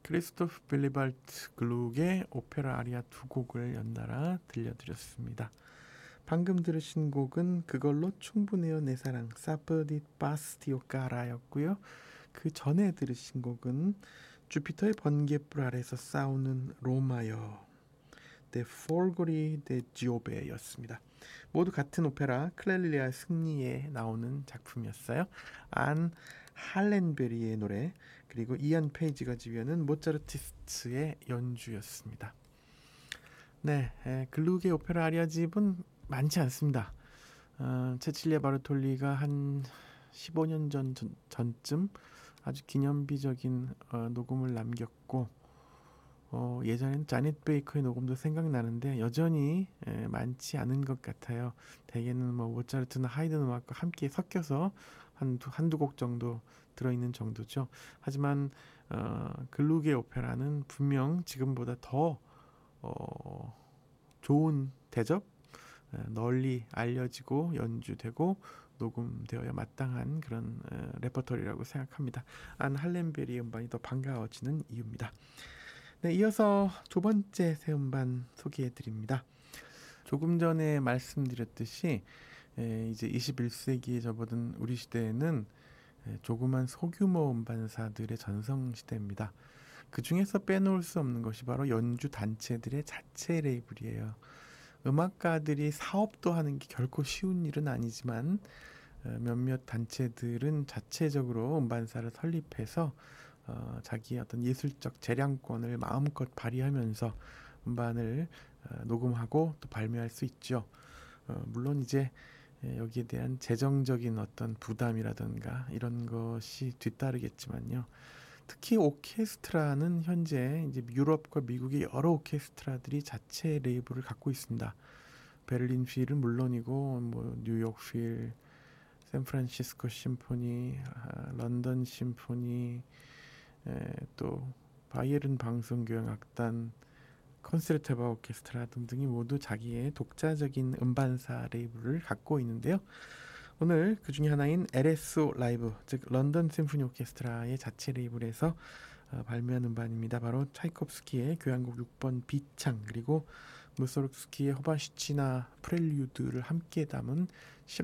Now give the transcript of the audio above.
크리스토프 빌리발트 글룩의 오페라 아리아 두 곡을 연달아 들려드렸습니다. 방금 들으신 곡은 그걸로 충분해요 내 사랑 사프디 바스티오 까라였고요. 그 전에 들으신 곡은 주피터의 번갯불 아래서 싸우는 로마여 데 폴고리 데 지오베였습니다. 모두 같은 오페라 클렐리아 승리에 나오는 작품이었어요. 안 할렌베리의 노래 그리고 이안 페이지가 지휘하는 모차르티스트의 연주였습니다. 네, 글룩의 오페라 아리아 집은 많지 않습니다. 체칠리아 바르톨리가 한 15년 전쯤 아주 기념비적인 녹음을 남겼고 예전엔 자넷 베이커의 녹음도 생각나는데 여전히 많지 않은 것 같아요. 대개는 뭐 모차르트나 하이든 음악과 함께 섞여서 한두 곡 정도 들어있는 정도죠. 하지만 글룩의 오페라는 분명 지금보다 더 좋은 대접, 널리 알려지고 연주되고 녹음되어야 마땅한 그런 레퍼토리라고 생각합니다. 안 할렌베리 음반이 더 반가워지는 이유입니다. 네, 이어서 두 번째 새 음반 소개해드립니다. 조금 전에 말씀드렸듯이 이제 21세기에 접어든 우리 시대에는 조그만 소규모 음반사들의 전성시대입니다. 그 중에서 빼놓을 수 없는 것이 바로 연주 단체들의 자체 레이블이에요. 음악가들이 사업도 하는 게 결코 쉬운 일은 아니지만 몇몇 단체들은 자체적으로 음반사를 설립해서 자기의 어떤 예술적 재량권을 마음껏 발휘하면서 음반을 녹음하고 또 발매할 수 있죠. 물론 이제 여기에 대한 재정적인 어떤 부담이라든가 이런 것이 뒤따르겠지만요. 특히 오케스트라는 현재 이제 유럽과 미국의 여러 오케스트라들이 자체 레이블을 갖고 있습니다. 베를린 필은 물론이고 뭐 뉴욕 필, 샌프란시스코 심포니, 런던 심포니, 또 바이에른 방송교향악단, 콘세르테바 오케스트라 등등이 모두 자기의 독자적인 음반사 레이블을 갖고 있는데요. 오늘 그 중에 하나인 LSO 라이브, 즉 런던 심포니 오케스트라의 자체 레이블에서 발매한 음반입니다. 바로 차이콥스키의 교향곡 6번 비창 그리고 무소르스키의 호바시치나 프렐류드를 함께 담은